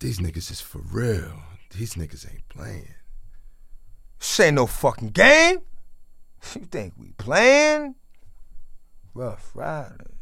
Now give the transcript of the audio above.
These niggas is for real. These niggas ain't playing. This ain't no fucking game. You think we playing? Rough Riders.